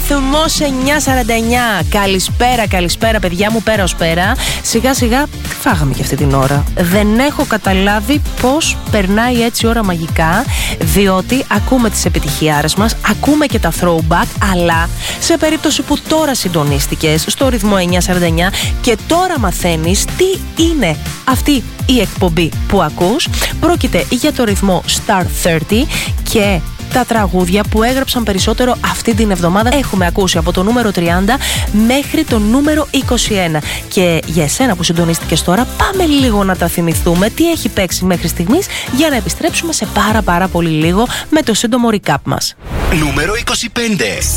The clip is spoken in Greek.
Σταθμός 949. Καλησπέρα παιδιά μου, πέρα ως πέρα. Σιγά σιγά φάγαμε και αυτή την ώρα. Δεν έχω καταλάβει πώς περνάει έτσι η ώρα μαγικά, διότι ακούμε τις επιτυχιάρες μας, ακούμε και τα throwback, αλλά σε περίπτωση που τώρα συντονίστηκες στο ρυθμό 949 και τώρα μαθαίνεις τι είναι αυτή η εκπομπή που ακούς, πρόκειται για το ρυθμό Star 30 και τα τραγούδια που έγραψαν περισσότερο αυτή την εβδομάδα έχουμε ακούσει από το νούμερο 30 μέχρι το νούμερο 21. Και για εσένα που συντονίστηκες τώρα, πάμε λίγο να τα θυμηθούμε τι έχει παίξει μέχρι στιγμής για να επιστρέψουμε σε πάρα πολύ λίγο με το σύντομο recap μας. Νούμερο 25.